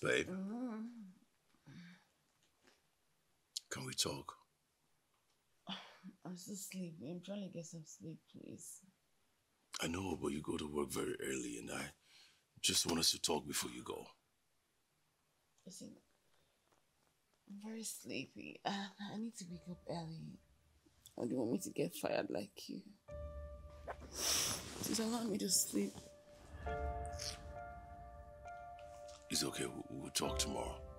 babe. Can we talk? I'm still sleepy. I'm trying to get some sleep, please. I know, but you go to work very early and I just want us to talk before you go. Listen, I'm very sleepy. I need to wake up early. Or do you want me to get fired like you? Just allow me to sleep. It's okay, we'll talk tomorrow.